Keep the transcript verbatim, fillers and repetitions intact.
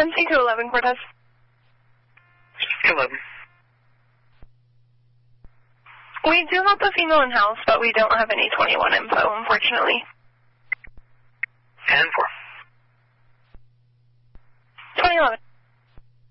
M C two eleven, Cortez. eleven. We do have a female in-house, but we don't have any twenty-one info, unfortunately. ten four.